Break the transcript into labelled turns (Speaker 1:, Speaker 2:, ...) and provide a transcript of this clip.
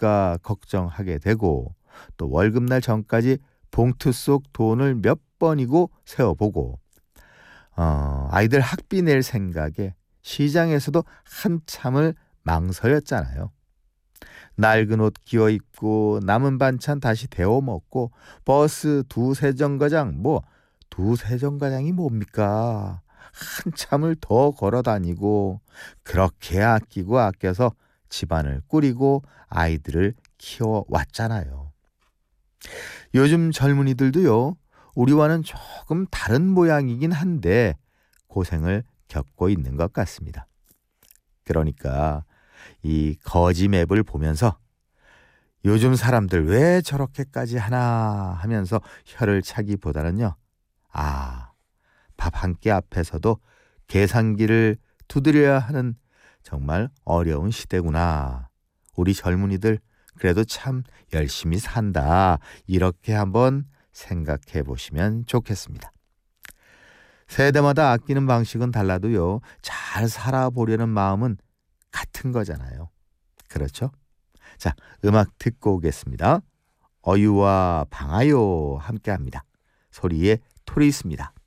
Speaker 1: 될까 걱정하게 되고 또 월급날 전까지 봉투 속 돈을 몇 번이고 세어보고 아이들 학비 낼 생각에 시장에서도 한참을 망설였잖아요. 낡은 옷 기어 입고 남은 반찬 다시 데워 먹고 버스 두세 정거장 두세 정거장이 뭡니까? 한참을 더 걸어 다니고 그렇게 아끼고 아껴서 집안을 꾸리고 아이들을 키워왔잖아요. 요즘 젊은이들도요, 우리와는 조금 다른 모양이긴 한데 고생을 겪고 있는 것 같습니다. 그러니까 이 거지 맵을 보면서 요즘 사람들 왜 저렇게까지 하나 하면서 혀를 차기보다는요, 밥 한 끼 앞에서도 계산기를 두드려야 하는 정말 어려운 시대구나. 우리 젊은이들 그래도 참 열심히 산다. 이렇게 한번 생각해 보시면 좋겠습니다. 세대마다 아끼는 방식은 달라도요, 잘 살아보려는 마음은 같은 거잖아요. 그렇죠? 자, 음악 듣고 오겠습니다. 어유와 방아요 함께합니다. 소리의 토리 있습니다.